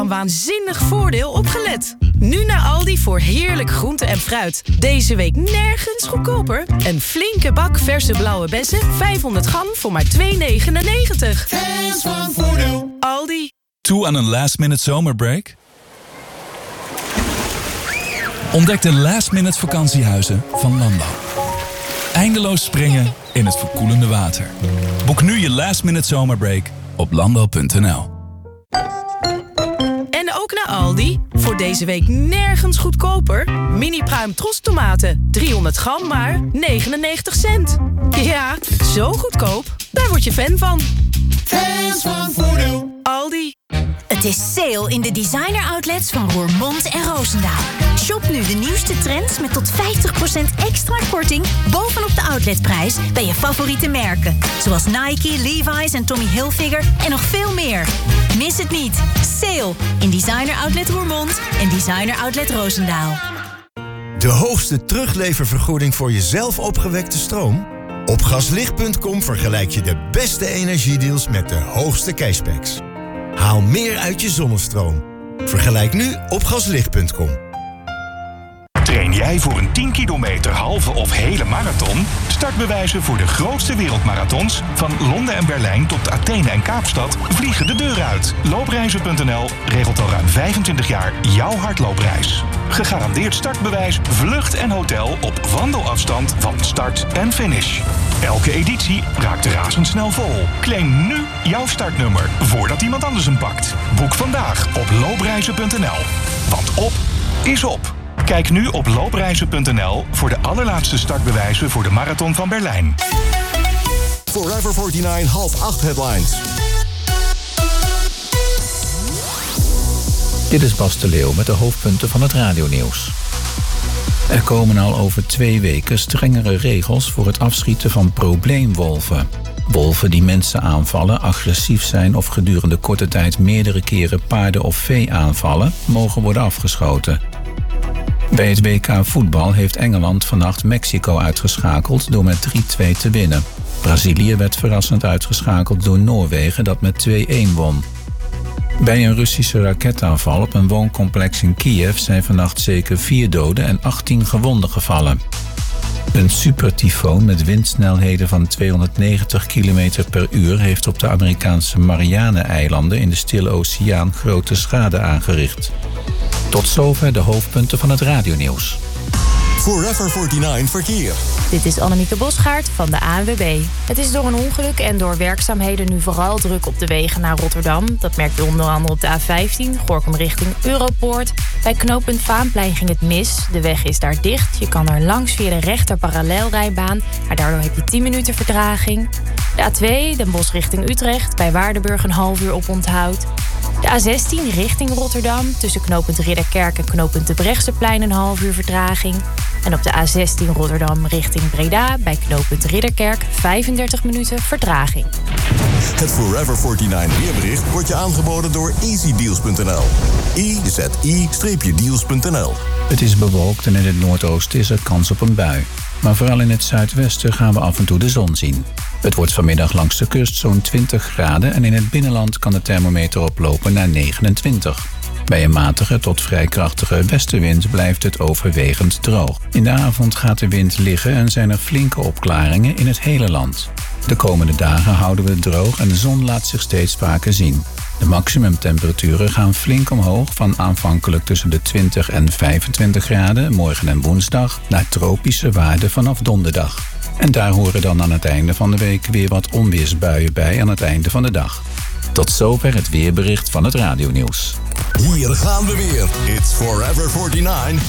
van waanzinnig voordeel opgelet. Nu naar Aldi voor heerlijk groente en fruit. Deze week nergens goedkoper. Een flinke bak verse blauwe bessen, 500 gram voor maar €2,99. Fans van voordeel. Aldi. Toe aan een last-minute zomerbreak? Ontdek de last-minute vakantiehuizen van Landau. Eindeloos springen in het verkoelende water. Boek nu je last-minute zomerbreak op landau.nl. En ook naar Aldi. Voor deze week nergens goedkoper. Mini pruim trostomaten. 300 gram maar 99 cent. Ja, zo goedkoop. Daar word je fan van. Fans van voordeel. Aldi. Het is sale in de designer outlets van Roermond en Roosendaal. Shop nu de nieuwste trends met tot 50% extra korting bovenop de outletprijs bij je favoriete merken. Zoals Nike, Levi's en Tommy Hilfiger en nog veel meer. Mis het niet. Sale in designer outlet Roermond en designer outlet Roosendaal. De hoogste terugleververgoeding voor je zelf opgewekte stroom? Op gaslicht.com vergelijk je de beste energiedeals met de hoogste cashbacks. Haal meer uit je zonnestroom. Vergelijk nu op gaslicht.com. Train jij voor een 10 kilometer, halve of hele marathon? Startbewijzen voor de grootste wereldmarathons van Londen en Berlijn tot Athene en Kaapstad vliegen de deur uit. Loopreizen.nl regelt al ruim 25 jaar jouw hardloopreis. Gegarandeerd startbewijs, vlucht en hotel op wandelafstand van start en finish. Elke editie raakt razendsnel vol. Claim nu jouw startnummer voordat iemand anders hem pakt. Boek vandaag op loopreizen.nl. Want op is op. Kijk nu op loopreizen.nl voor de allerlaatste startbewijzen voor de Marathon van Berlijn. Forever 49 half-8 headlines. Dit is Bas de Leeuw met de hoofdpunten van het radionieuws. Er komen al over 2 weken strengere regels voor het afschieten van probleemwolven. Wolven die mensen aanvallen, agressief zijn of gedurende korte tijd meerdere keren paarden of vee aanvallen, mogen worden afgeschoten. Bij het WK voetbal heeft Engeland vannacht Mexico uitgeschakeld door met 3-2 te winnen. Brazilië werd verrassend uitgeschakeld door Noorwegen dat met 2-1 won. Bij een Russische raketaanval op een wooncomplex in Kiev zijn vannacht zeker 4 doden en 18 gewonden gevallen. Een supertyfoon met windsnelheden van 290 km per uur heeft op de Amerikaanse Marianne-eilanden in de Stille Oceaan grote schade aangericht. Tot zover de hoofdpunten van het radionieuws. Forever 49 verkeer. Dit is Annemieke Bosgaard van de ANWB. Het is door een ongeluk en door werkzaamheden nu vooral druk op de wegen naar Rotterdam. Dat merkt u onder andere op de A15, Gorinchem richting Europoort. Bij knooppunt Vaanplein ging het mis. De weg is daar dicht. Je kan er langs via de rechter parallelrijbaan, maar daardoor heb je 10 minuten vertraging. De A2, Den Bosch richting Utrecht, bij Waardenburg een half uur oponthoud. De A16 richting Rotterdam, tussen knooppunt Ridderkerk en knooppunt de Brechtseplein een half uur vertraging. En op de A16 Rotterdam richting Breda, bij knooppunt Ridderkerk 35 minuten vertraging. Het Forever 49 weerbericht wordt je aangeboden door easydeals.nl. EZI-deals.nl. Het is bewolkt en in het noordoosten is er kans op een bui. Maar vooral in het zuidwesten gaan we af en toe de zon zien. Het wordt vanmiddag langs de kust zo'n 20 graden en in het binnenland kan de thermometer oplopen naar 29. Bij een matige tot vrij krachtige westenwind blijft het overwegend droog. In de avond gaat de wind liggen en zijn er flinke opklaringen in het hele land. De komende dagen houden we het droog en de zon laat zich steeds vaker zien. De maximumtemperaturen gaan flink omhoog van aanvankelijk tussen de 20 en 25 graden morgen en woensdag naar tropische waarden vanaf donderdag. En daar horen dan aan het einde van de week weer wat onweersbuien bij aan het einde van de dag. Tot zover het weerbericht van het radionieuws. Hier gaan we weer. It's Forever 49